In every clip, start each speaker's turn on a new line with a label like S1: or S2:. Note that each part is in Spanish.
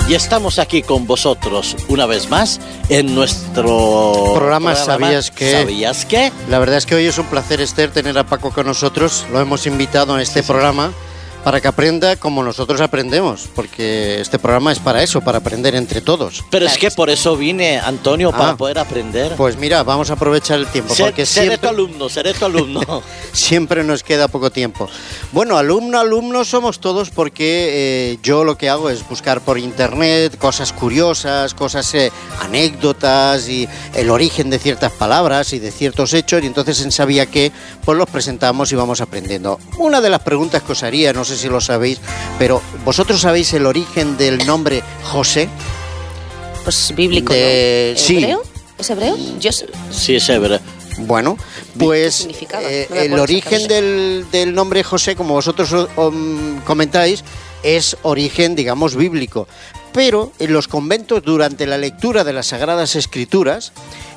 S1: Y estamos aquí con vosotros una vez más en nuestro
S2: programa ¿Sabías qué?
S1: ¿Sabías qué?
S2: La verdad es que hoy es un placer, Esther, tener a Paco con nosotros. Lo hemos invitado a este programa para que aprenda como nosotros aprendemos, porque este programa es para eso, para aprender entre todos.
S1: Pero es que por eso vine, Antonio, para poder aprender.
S2: Pues mira, vamos a aprovechar el tiempo, porque
S1: seré tu alumno.
S2: Siempre nos queda poco tiempo. Bueno, alumno somos todos, porque yo lo que hago es buscar por internet cosas curiosas, anécdotas y el origen de ciertas palabras y de ciertos hechos, y entonces en Sabía Qué, pues los presentamos y vamos aprendiendo. Una de las preguntas que os haría, no sé si lo sabéis, pero ¿vosotros sabéis el origen del nombre José?
S3: Pues bíblico, ¿no?
S2: Sí.
S3: ¿Hebreo? ¿Es hebreo?
S1: Sí, es hebreo.
S2: Bueno, pues el origen del nombre José, como vosotros comentáis, es origen, digamos, bíblico. Pero en los conventos, durante la lectura de las Sagradas Escrituras,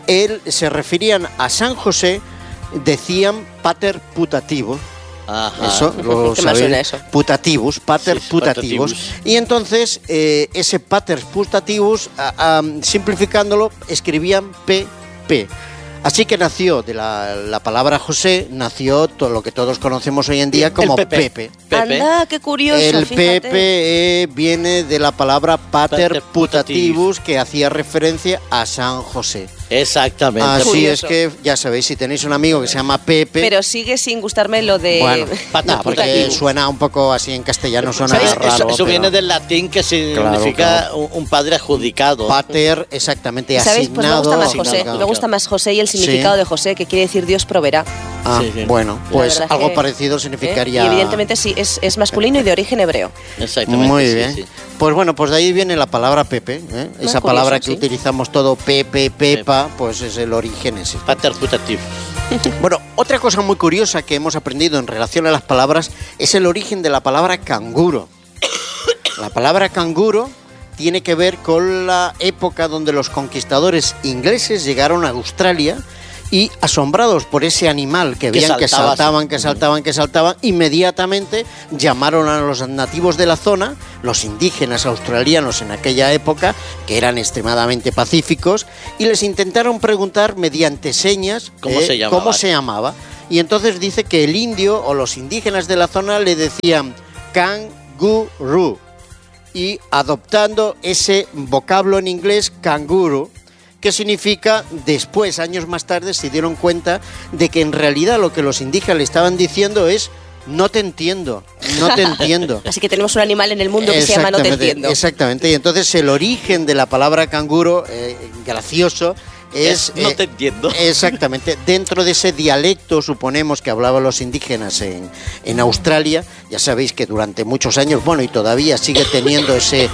S2: se referían a San José, decían pater putativos.
S1: Ajá.
S2: Eso, lo
S3: ¿Qué más suena eso?
S2: Putativus, pater putativus. Y entonces, ese pater putativus, simplificándolo, escribían PP. Así que nació de la palabra José, nació todo lo que todos conocemos hoy en día como Pepe.
S3: Anda, qué curioso,
S2: el
S3: fíjate.
S2: Pepe viene de la palabra pater putativus, que hacía referencia a San José.
S1: Exactamente.
S2: Así
S3: curioso.
S2: es que, ya sabéis, si tenéis un amigo que se llama Pepe...
S3: Pero sigue sin gustarme lo de...
S2: Bueno,
S1: pater
S2: porque
S1: putativus.
S2: suena un poco así en castellano, suena
S1: ¿Sabéis?
S2: raro.
S1: Eso viene del latín, que significa un padre adjudicado.
S2: Pater, exactamente,
S3: ¿Sabéis? Pues me
S2: asignado.
S3: gusta más José.
S2: asignado.
S3: Me gusta más José y el significado de José, que quiere decir Dios proveerá.
S1: Sí.
S2: Bueno,
S3: La
S2: pues
S3: verdad
S2: algo
S3: que,
S2: parecido significaría...
S3: Y evidentemente sí, es masculino y de origen hebreo.
S1: Exactamente.
S2: Muy
S1: sí,
S2: bien.
S1: sí.
S2: Pues bueno, pues de ahí viene la palabra Pepe, ¿eh? Esa palabra que utilizamos todo, Pepe, Pepa, pues es el origen ese.
S1: Pater putativus.
S2: Bueno, otra cosa muy curiosa que hemos aprendido en relación a las palabras es el origen de la palabra canguro. La palabra canguro tiene que ver con la época donde los conquistadores ingleses llegaron a Australia y, asombrados por ese animal que veían que saltaban, inmediatamente llamaron a los nativos de la zona, los indígenas australianos en aquella época, que eran extremadamente pacíficos, y les intentaron preguntar mediante señas cómo se llamaba. Y entonces dice que el indio o los indígenas de la zona le decían canguro, y adoptando ese vocablo en inglés, canguro, que significa, después, años más tarde, se dieron cuenta de que en realidad lo que los indígenas le estaban diciendo es no te entiendo.
S3: Así que tenemos un animal en el mundo que se llama no te entiendo.
S2: Exactamente, y entonces el origen de la palabra canguro, gracioso, es
S1: no te entiendo.
S2: Exactamente, dentro de ese dialecto, suponemos, que hablaban los indígenas en Australia. Ya sabéis que durante muchos años, bueno, y todavía sigue teniendo ese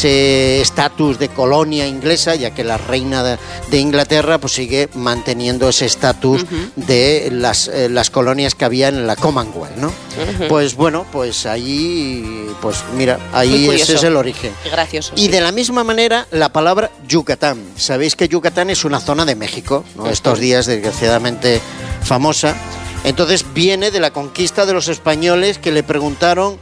S2: estatus de colonia inglesa, ya que la reina de Inglaterra pues sigue manteniendo ese estatus de las colonias que había en la Commonwealth, ¿no? Pues bueno, pues ahí, pues mira, ahí ese es el origen.
S3: Qué gracioso.
S2: Y de la misma manera, la palabra Yucatán. Sabéis que Yucatán es una zona de México, ¿no? Estos días desgraciadamente famosa. Entonces viene de la conquista de los españoles, que le preguntaron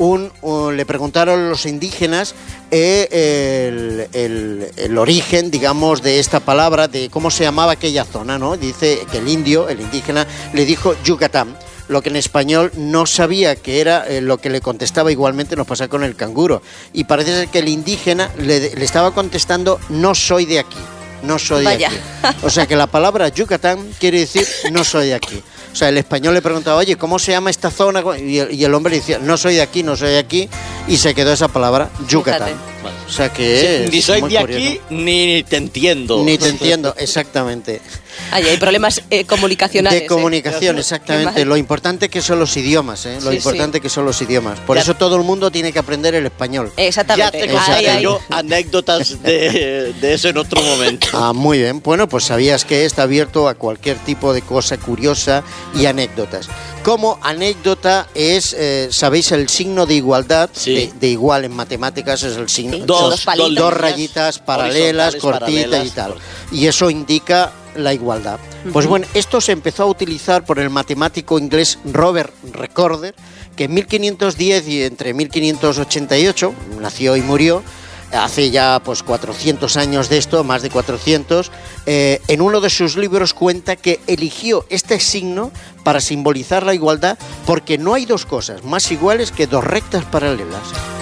S2: los indígenas el origen, digamos, de esta palabra, de cómo se llamaba aquella zona, ¿no? Dice que el indígena, le dijo Yucatán. Lo que en español no sabía que era lo que le contestaba. Igualmente nos pasa con el canguro. Y parece ser que el indígena le estaba contestando no soy de aquí. No soy de aquí. O sea que la palabra Yucatán quiere decir no soy de aquí. O sea, el español le preguntaba, oye, ¿cómo se llama esta zona? Y el hombre decía, no soy de aquí, y se quedó esa palabra, Yucatán. O sea que
S1: ni soy
S2: muy
S1: de
S2: curioso.
S1: aquí, ni te entiendo.
S2: Ni te entiendo, exactamente.
S3: Hay problemas comunicacionales.
S2: De comunicación, exactamente. Lo importante que son los idiomas, Lo importante que son los idiomas. Por eso todo el mundo tiene que aprender el español.
S3: Exactamente.
S1: Ya te contaré yo anécdotas de eso en otro momento.
S2: Muy bien. Bueno, pues sabías que está abierto a cualquier tipo de cosa curiosa y anécdotas. Como anécdota es, ¿sabéis el signo de igualdad?
S1: Sí.
S2: De igual en matemáticas es el signo.
S3: Dos
S2: rayitas paralelas, cortitas y tal. Y eso indica la igualdad. Pues bueno, esto se empezó a utilizar por el matemático inglés Robert Recorder, que en 1510 y entre 1588, nació y murió, hace ya pues 400 años de esto, más de 400, en uno de sus libros cuenta que eligió este signo para simbolizar la igualdad porque no hay dos cosas más iguales que dos rectas paralelas.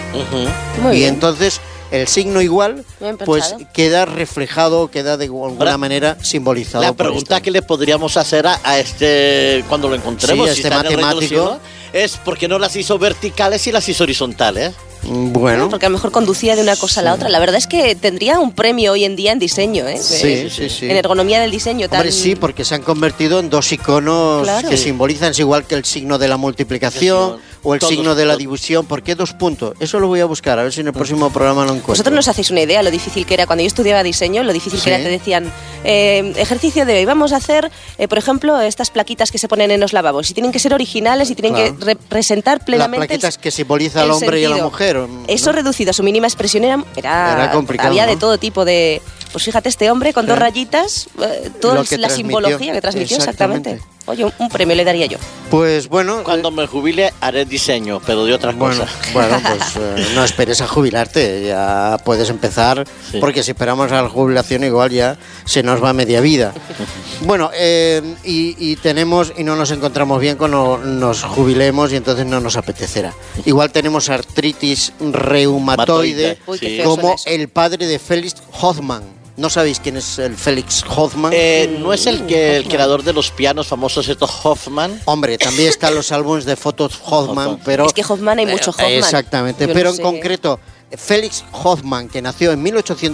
S3: Muy
S2: Y
S3: bien.
S2: entonces el signo igual
S3: Bien
S2: pues
S3: pensado.
S2: queda reflejado, queda de alguna
S1: Ahora,
S2: manera simbolizado.
S1: La
S2: por
S1: pregunta
S2: esto.
S1: que le podríamos hacer a este, cuando lo encontremos,
S2: Sí, a
S1: si
S2: este
S1: está en el reino de los
S2: matemático.
S1: cielos, es por qué no las hizo verticales y las hizo horizontales.
S2: Bueno,
S3: Porque a lo mejor conducía de una cosa a la otra. La verdad es que tendría un premio hoy en día en diseño, ¿eh?
S2: sí.
S3: En ergonomía del diseño.
S2: Hombre, sí, porque se han convertido en dos iconos
S3: Claro.
S2: que simbolizan, es igual que el signo de la multiplicación o el
S1: Todos,
S2: signo de la
S1: todos.
S2: división. ¿Por qué 2 puntos? Eso lo voy a buscar, a ver si en el próximo programa lo encuentro.
S3: Vosotros nos hacéis una idea lo difícil que era cuando yo estudiaba diseño, lo difícil
S2: Sí.
S3: que era, te decían, ejercicio de hoy, vamos a hacer, por ejemplo, estas plaquitas que se ponen en los lavabos, y tienen que ser originales y tienen
S2: Claro.
S3: que representar
S2: Las
S3: plenamente
S2: plaquitas que simboliza al
S3: el
S2: hombre y a la
S3: sentido.
S2: mujer.
S3: Eso
S2: ¿no?
S3: reducido a su mínima expresión
S2: Era complicado,
S3: había de
S2: ¿no?
S3: todo tipo de... Pues fíjate, este hombre con
S2: Sí.
S3: 2 rayitas, toda
S2: Lo
S3: la
S2: que transmitió.
S3: simbología que transmitió exactamente.
S2: Exactamente.
S3: Oye, un premio le daría yo.
S2: Pues bueno.
S1: Cuando me jubile haré diseño, pero de otras
S2: Bueno,
S1: cosas.
S2: bueno, pues no esperes a jubilarte, ya puedes empezar,
S1: Sí.
S2: porque si esperamos a la jubilación igual ya se nos va media vida. Bueno, y tenemos y no nos encontramos bien cuando nos jubilemos y entonces no nos apetecerá. Igual tenemos artritis reumatoide,
S3: Uy, qué
S1: Sí.
S3: feo
S2: como
S3: suena eso.
S2: el padre de Felix Hoffmann. ¿No sabéis quién es el Felix Hoffmann?
S1: ¿No es el creador de los pianos famosos, estos Hoffman?
S2: Hombre, también están los álbumes de fotos Hoffmann,
S1: Hoffmann.
S2: pero...
S3: Es que Hoffmann hay mucho Hoffmann.
S2: Exactamente,
S3: Yo
S2: pero
S3: no
S2: en
S3: sé.
S2: concreto, Felix Hoffmann, que nació en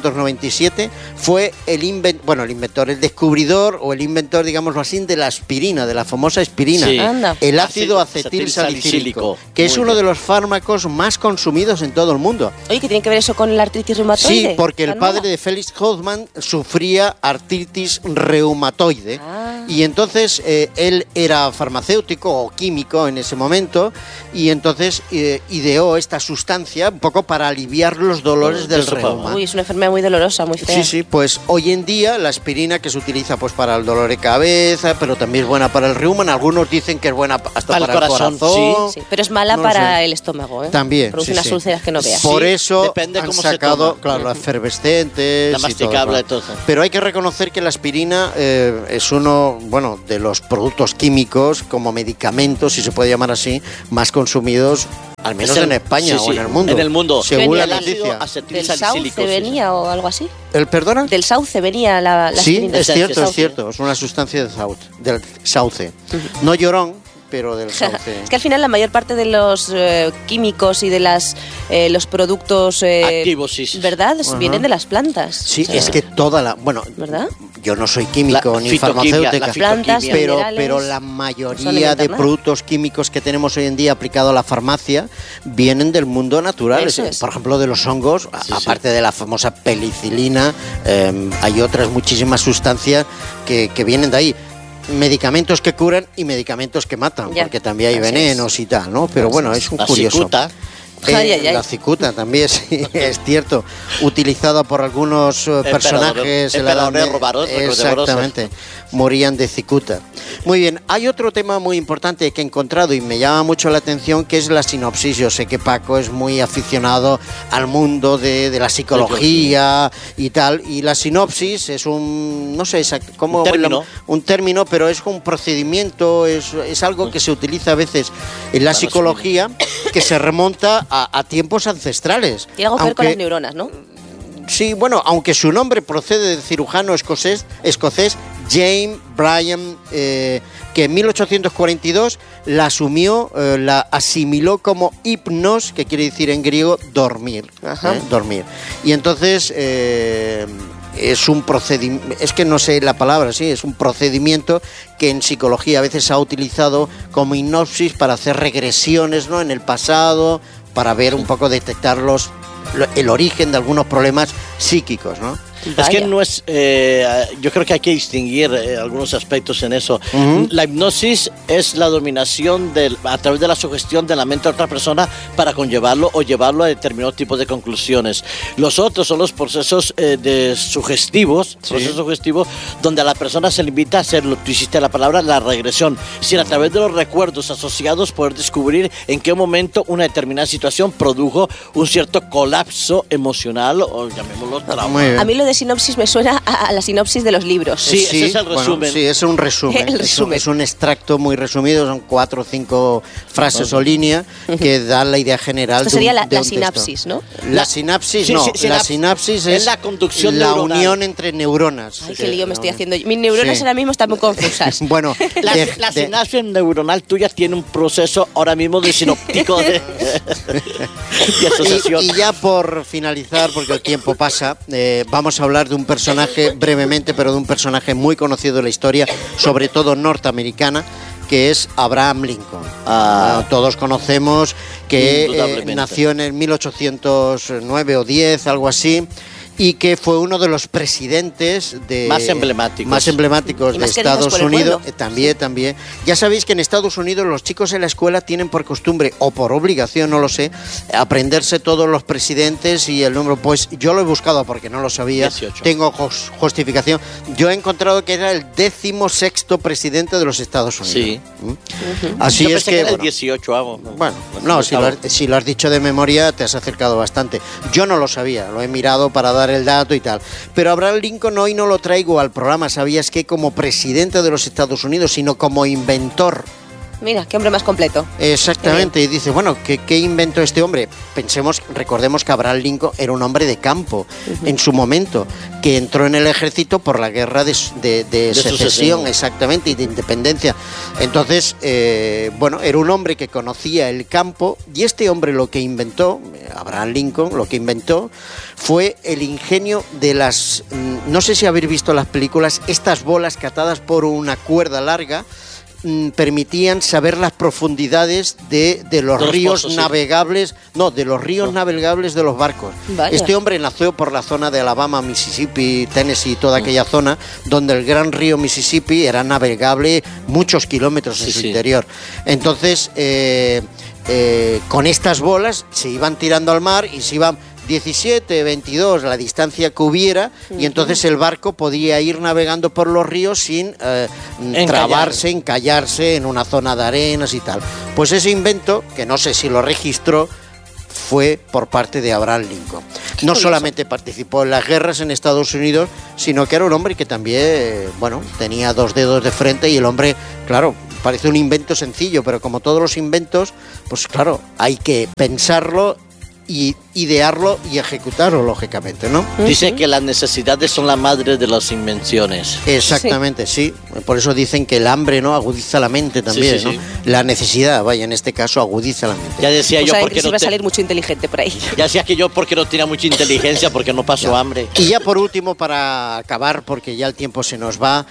S2: 1897, fue el inventor, el descubridor o el inventor, digámoslo así, de la aspirina, de la famosa aspirina.
S1: Sí.
S3: Anda.
S2: El ácido
S1: Ácido
S2: acetilsalicílico,
S1: acetilsalicílico.
S2: que es
S1: Muy
S2: uno
S1: bien.
S2: de los fármacos más consumidos en todo el mundo.
S3: Oye, ¿qué tiene que ver eso con la artritis reumatoide?
S2: Sí, porque el
S3: ¿Tan
S2: padre
S3: mala?
S2: de Felix Hoffmann sufría artritis reumatoide.
S3: Ah.
S2: Y entonces él era farmacéutico o químico en ese momento y entonces ideó esta sustancia un poco para aliviar los dolores del
S1: Eso,
S2: reuma.
S3: Uy, es una enfermedad muy dolorosa, muy fea.
S2: Sí, sí, pues hoy en día la aspirina que se utiliza pues para el dolor de cabeza, pero también es buena para el reuma. Algunos dicen que es buena hasta
S1: Para el
S2: para el
S1: corazón,
S2: corazón.
S3: Sí, pero es mala
S2: No lo
S3: para
S2: sé.
S3: el estómago, ¿eh?
S2: También.
S3: Produce
S2: sí,
S3: unas
S2: sí.
S3: úlceras que no veas.
S2: Por
S1: Sí,
S2: eso
S1: depende
S2: han
S1: cómo se
S2: sacado,
S1: toma.
S2: claro, las efervescentes
S1: La
S2: y todo,
S1: masticable,
S2: claro.
S1: todo.
S2: Pero hay que reconocer que la aspirina es uno, bueno, de los productos químicos como medicamentos, si se puede llamar así, más consumidos, al menos
S1: Es el-
S2: en España
S1: sí,
S2: o
S1: sí,
S2: en el mundo.
S1: en el mundo.
S2: Según la
S3: Venía
S1: el ácido
S2: noticia.
S3: ¿Del sauce
S1: acetilsalicílico. sí, sí.
S3: venía o algo así?
S2: ¿El perdona?
S3: Del sauce venía la
S2: Sí,
S3: aspirina.
S2: es cierto,
S1: Sauce.
S2: es cierto. Es una sustancia del sauce. No llorón, pero del sauce.
S3: Es que al final la mayor parte de los químicos y de los productos
S1: Activos, sí, sí.
S3: ¿verdad?
S2: Ajá.
S3: Vienen de las plantas.
S2: Sí,
S3: O sea,
S2: es que toda la... Bueno,
S3: ¿verdad?
S2: yo no soy químico
S1: La
S2: ni
S1: fitoquimia,
S2: farmacéutica.
S1: la
S3: Plantas,
S1: fitoquimia.
S3: minerales,
S2: Pero la
S3: son
S2: mayoría de
S3: inventadas.
S2: productos químicos que tenemos hoy en día aplicado a la farmacia vienen del mundo natural.
S3: Eso es.
S2: Por ejemplo, de los hongos,
S1: Sí,
S2: aparte de la famosa penicilina, hay otras muchísimas sustancias que vienen de ahí. Medicamentos que curan y medicamentos que matan,
S3: Ya.
S2: porque también hay
S3: Así
S2: venenos y tal, ¿no? Pero bueno, es un
S1: La
S2: curioso.
S1: cicuta.
S3: Ay, ay, ay.
S2: La cicuta también, sí, es cierto, utilizada por algunos personajes en la Edad
S1: emperadores romanos,
S2: exactamente, morían de cicuta. Muy bien, hay otro tema muy importante que he encontrado y me llama mucho la atención, que es la sinopsis. Yo sé que Paco es muy aficionado al mundo de la psicología y tal, y la sinopsis es un, no sé exacto, cómo un término, pero es un procedimiento, es algo que se utiliza a veces en la psicología, que se remonta a tiempos ancestrales.
S3: Tiene algo que ver con
S2: Aunque-
S3: las neuronas, ¿no?
S2: Sí, bueno, aunque su nombre procede del cirujano escocés James Bryan, que en 1842 la asumió, la asimiló como hipnos, que quiere decir en griego dormir.
S3: Ajá.
S2: Dormir. Y entonces es un procedimiento, es que no sé la palabra, sí, es un procedimiento que en psicología a veces se ha utilizado como hipnosis para hacer regresiones, ¿no?, en el pasado, para ver un poco, detectar el origen de algunos problemas psíquicos, ¿no?
S1: Es que
S3: Vaya.
S1: no es, yo creo que hay que distinguir algunos aspectos en eso. La hipnosis es la dominación a través de la sugestión de la mente de otra persona para conllevarlo o llevarlo a determinados tipos de conclusiones. Los otros son los procesos sugestivos, donde a la persona se le invita a hacer, tú hiciste la palabra, la regresión. Es decir, a través de los recuerdos asociados poder descubrir en qué momento una determinada situación produjo un cierto colapso emocional o llamémoslo trauma.
S2: Muy bien.
S3: A mí lo de sinopsis me suena a la sinopsis de los libros.
S1: Sí, ese es el resumen.
S2: Bueno, sí, es un resumen.
S3: El resumen.
S2: Es un extracto muy resumido, son 4 o 5 frases o líneas que dan la idea general.
S3: Esto sería
S2: de
S3: la
S2: un texto.
S3: sinapsis, ¿no?
S2: La sinapsis
S1: Sí,
S2: no,
S1: sí,
S2: la sinapsis
S1: es
S2: es
S1: la conducción
S2: la
S1: neuronal.
S2: unión entre neuronas.
S3: Ay, qué lío me estoy haciendo. Mis neuronas
S2: Sí.
S3: ahora mismo están muy confusas.
S2: Bueno,
S1: La sinapsis neuronal tuya tiene un proceso ahora mismo de sinóptico de asociación.
S2: y ya por finalizar, porque el tiempo pasa, vamos a hablar de un personaje brevemente, pero de un personaje muy conocido de la historia, sobre todo norteamericana, que es Abraham Lincoln. Todos conocemos que
S1: Indudablemente.
S2: nació en el 1809 o 10, algo así, y que fue uno de los presidentes
S1: Más emblemáticos.
S2: de
S3: más queridos
S2: Estados
S3: por el
S2: Unidos.
S3: pueblo.
S2: También. Ya sabéis que en Estados Unidos los chicos en la escuela tienen por costumbre, o por obligación, no lo sé, aprenderse todos los presidentes y el número. Pues yo lo he buscado porque no lo sabía.
S1: 18.
S2: Tengo justificación. Yo he encontrado que era el 16º presidente de los Estados Unidos.
S1: Sí.
S2: Así
S1: Yo
S2: es
S1: pensé
S2: que...
S1: era el
S2: bueno,
S1: 18 hago.
S2: bueno, no, si lo has dicho de memoria te has acercado bastante. Yo no lo sabía, lo he mirado para dar el dato y tal. Pero Abraham Lincoln hoy no lo traigo al programa, ¿sabías que como presidente de los Estados Unidos, sino como inventor?
S3: Mira, qué hombre más completo.
S2: Exactamente, y dice, bueno, ¿qué inventó este hombre? Recordemos que Abraham Lincoln era un hombre de campo en su momento, que entró en el ejército por la guerra de secesión,
S1: sucesión.
S2: exactamente, y de independencia. Entonces, bueno, era un hombre que conocía el campo, y este hombre lo que inventó, Abraham Lincoln, lo que inventó fue el ingenio de las, no sé si habéis visto las películas, estas bolas que atadas por una cuerda larga, permitían saber las profundidades de los
S1: De los
S2: ríos
S1: pozos, sí.
S2: navegables, de los ríos navegables de los barcos.
S3: Vaya.
S2: Este hombre nació por la zona de Alabama, Mississippi, Tennessee, toda aquella zona, donde el gran río Mississippi era navegable muchos kilómetros en
S1: Sí,
S2: su
S1: sí.
S2: interior. Entonces, con estas bolas se iban tirando al mar y se iban 17, 22, la distancia que hubiera, y entonces el barco podía ir navegando por los ríos sin trabarse, encallarse en una zona de arenas y tal. Pues ese invento, que no sé si lo registró, fue por parte de Abraham Lincoln. No solamente participó en las guerras en Estados Unidos, sino que era un hombre que también, bueno, tenía 2 dedos de frente, y el hombre, claro, parece un invento sencillo, pero como todos los inventos, pues claro, hay que pensarlo y idearlo y ejecutarlo, lógicamente, ¿no?
S1: Dice que las necesidades son la madre de las invenciones.
S2: Exactamente, sí. Por eso dicen que el hambre, ¿no?, agudiza la mente también,
S1: Sí, sí,
S2: ¿no?
S1: sí.
S2: La necesidad, vaya, en este caso, agudiza la mente.
S1: Ya decía
S3: Pues
S1: yo
S3: saben
S1: porque
S3: que sí
S1: no
S3: va a salir mucho inteligente por ahí.
S1: ya decía que yo porque no tenía mucha inteligencia, porque no paso hambre.
S2: Y ya por último, para acabar, porque ya el tiempo se nos va,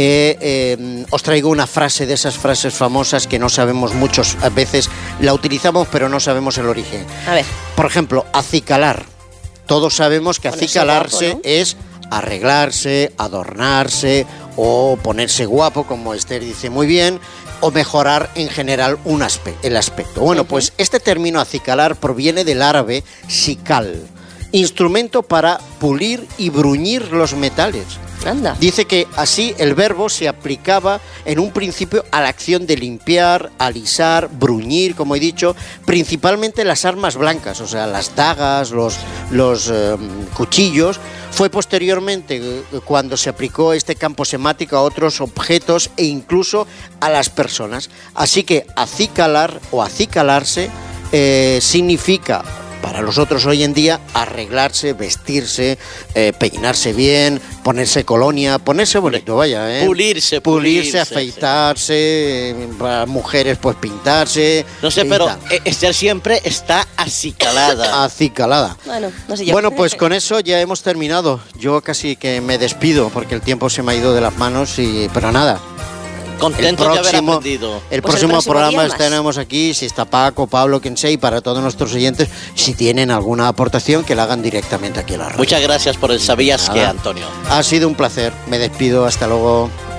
S2: os traigo una frase de esas frases famosas que no sabemos muchas veces, la utilizamos pero no sabemos el origen.
S3: A ver.
S2: Por ejemplo, acicalar. Todos sabemos que
S3: Ponerse
S2: acicalarse
S3: guapo, ¿no?
S2: es arreglarse, adornarse o ponerse guapo, como Esther dice muy bien, o mejorar en general el aspecto. Bueno, pues este término acicalar proviene del árabe sical, instrumento para pulir y bruñir los metales.
S3: Anda.
S2: Dice que así el verbo se aplicaba en un principio a la acción de limpiar, alisar, bruñir, como he dicho, principalmente las armas blancas, o sea, las dagas, los cuchillos. Fue posteriormente cuando se aplicó este campo semántico a otros objetos e incluso a las personas. Así que acicalar o acicalarse significa, para los otros hoy en día, arreglarse, vestirse, peinarse bien, ponerse colonia, ponerse bonito, vaya, pulirse, afeitarse, para mujeres pues pintarse.
S1: No sé,
S2: y
S1: pero
S2: tal.
S1: Esther siempre está acicalada.
S2: Acicalada.
S3: Bueno, no sé yo.
S2: Bueno, pues con eso ya hemos terminado. Yo casi que me despido porque el tiempo se me ha ido de las manos, pero nada.
S1: Contento de haber aprendido.
S2: El
S3: Pues
S2: próximo programa
S3: día
S2: tenemos aquí, si está Paco, Pablo, quien sea, y para todos nuestros oyentes, si tienen alguna aportación, que la hagan directamente aquí a la radio.
S1: Muchas gracias por el sabías que, Antonio.
S2: Ha sido un placer. Me despido. Hasta luego.